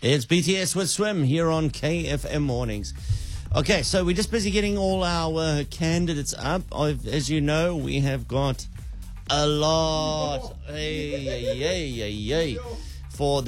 It's BTS with Swim here on KFM Mornings. Okay, so we're just busy getting all our candidates up. As you know, we have got a lot for